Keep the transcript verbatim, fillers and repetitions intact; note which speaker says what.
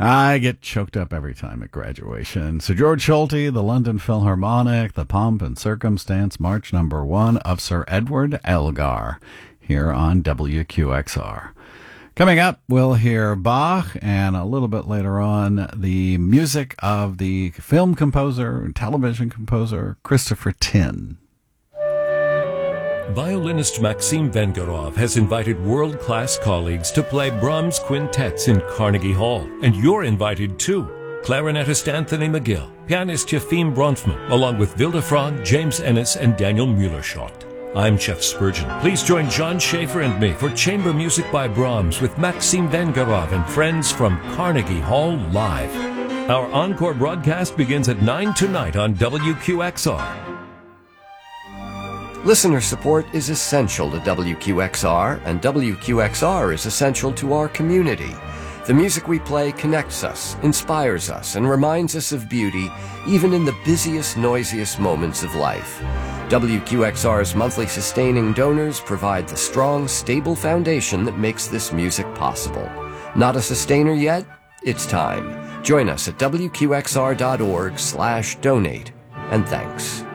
Speaker 1: I get choked up every time at graduation. Sir George Solti, the London Philharmonic, the Pomp and Circumstance March Number One of Sir Edward Elgar, here on W Q X R. Coming up, we'll hear Bach, and a little bit later on, the music of the film composer and television composer Christopher Tin.
Speaker 2: Violinist Maxim Vengerov has invited world-class colleagues to play Brahms quintets in Carnegie Hall, and you're invited too. Clarinetist Anthony McGill, pianist Yefim Bronfman, along with Vilde Frog, James Ennis, and Daniel Mueller-Schott. I'm Jeff Spurgeon. Please join John Schaefer and me for Chamber Music by Brahms with Maxim Vengerov and friends from Carnegie Hall Live. Our encore broadcast begins at nine tonight on W Q X R.
Speaker 3: Listener support is essential to W Q X R, and W Q X R is essential to our community. The music we play connects us, inspires us, and reminds us of beauty, even in the busiest, noisiest moments of life. W Q X R's monthly sustaining donors provide the strong, stable foundation that makes this music possible. Not a sustainer yet? It's time. Join us at W Q X R dot org slash donate, and thanks.